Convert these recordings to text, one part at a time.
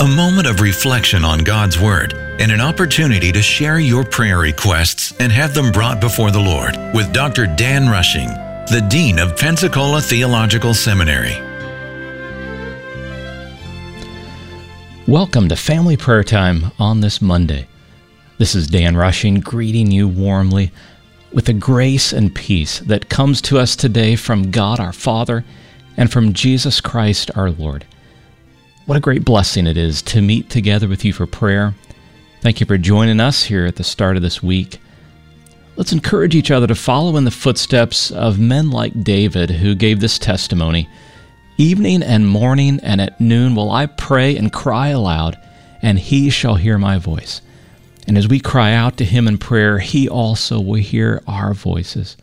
a moment of reflection on God's Word, and an opportunity to share your prayer requests and have them brought before the Lord with Dr. Dan Rushing, the Dean of Pensacola Theological Seminary. Welcome to Family Prayer Time on this Monday. This is Dan Rushing greeting you warmly with the grace and peace that comes to us today from God our Father and from Jesus Christ our Lord. What a great blessing it is to meet together with you for prayer. Thank you for joining us here at the start of this week. Let's encourage each other to follow in the footsteps of men like David, who gave this testimony. Evening and morning and at noon will I pray and cry aloud, and he shall hear my voice. And as we cry out to him in prayer, he also will hear our voices.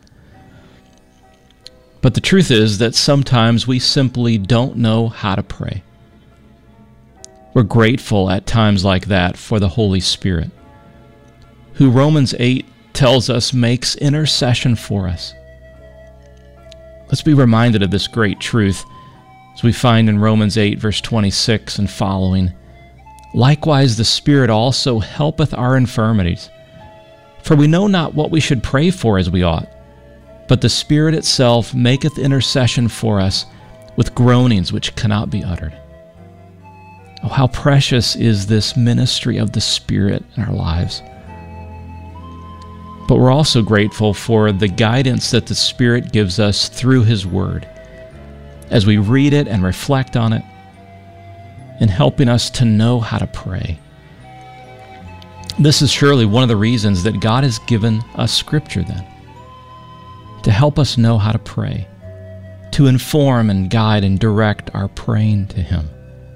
But the truth is that sometimes we simply don't know how to pray. We're grateful at times like that for the Holy Spirit, who Romans 8 tells us makes intercession for us. Let's be reminded of this great truth as we find in Romans 8, verse 26 and following. Likewise, the Spirit also helpeth our infirmities. For we know not what we should pray for as we ought, but the Spirit itself maketh intercession for us with groanings which cannot be uttered. Oh, how precious is this ministry of the Spirit in our lives. But we're also grateful for the guidance that the Spirit gives us through His Word as we read it and reflect on it, in helping us to know how to pray. This is surely one of the reasons that God has given us Scripture then, to help us know how to pray, to inform and guide and direct our praying to Him.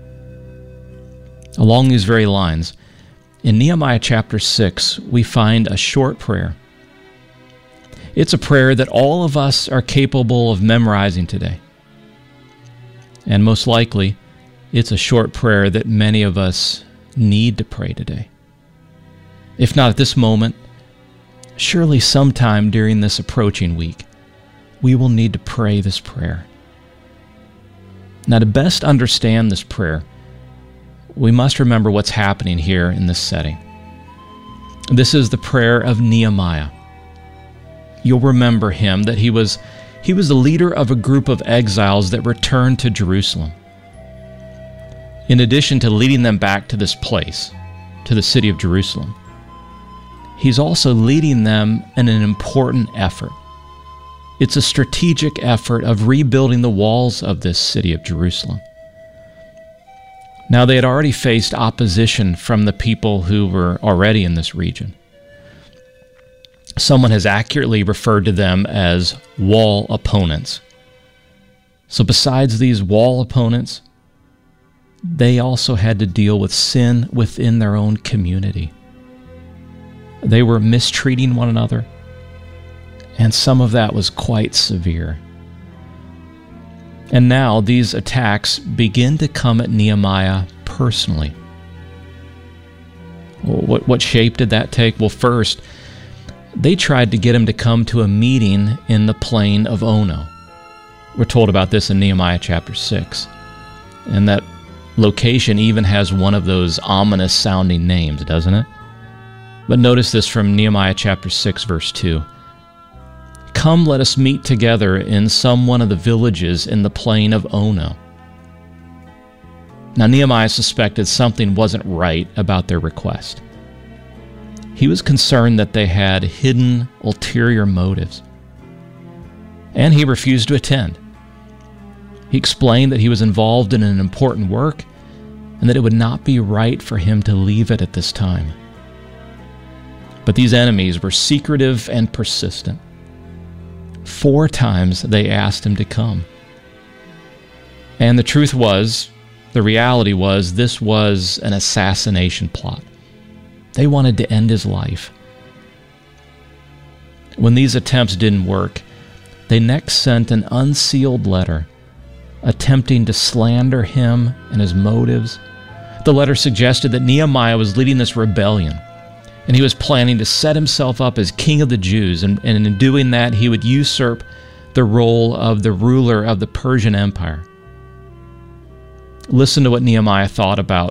Along these very lines, in Nehemiah chapter 6, we find a short prayer. It's a prayer that all of us are capable of memorizing today. And most likely, it's a short prayer that many of us need to pray today. If not at this moment, surely sometime during this approaching week, we will need to pray this prayer. Now, to best understand this prayer, we must remember what's happening here in this setting. This is the prayer of Nehemiah. You'll remember him, that he was the leader of a group of exiles that returned to Jerusalem. In addition to leading them back to this place, to the city of Jerusalem, he's also leading them in an important effort. It's a strategic effort of rebuilding the walls of this city of Jerusalem. Now, they had already faced opposition from the people who were already in this region. Someone has accurately referred to them as wall opponents. So besides these wall opponents, they also had to deal with sin within their own community. They were mistreating one another, and some of that was quite severe. And now these attacks begin to come at Nehemiah personally. What shape did that take? Well, first, they tried to get him to come to a meeting in the plain of Ono. We're told about this in Nehemiah chapter 6. And that location even has one of those ominous sounding names, doesn't it? But notice this from Nehemiah chapter 6, verse 2. Come, let us meet together in some one of the villages in the plain of Ono. Now, Nehemiah suspected something wasn't right about their request. He was concerned that they had hidden ulterior motives. And he refused to attend. He explained that he was involved in an important work and that it would not be right for him to leave it at this time. But these enemies were secretive and persistent. 4 times they asked him to come. And the reality was, this was an assassination plot. They wanted to end his life. When these attempts didn't work, they next sent an unsealed letter attempting to slander him and his motives. The letter suggested that Nehemiah was leading this rebellion, and he was planning to set himself up as king of the Jews, and in doing that, he would usurp the role of the ruler of the Persian Empire. Listen to what Nehemiah thought about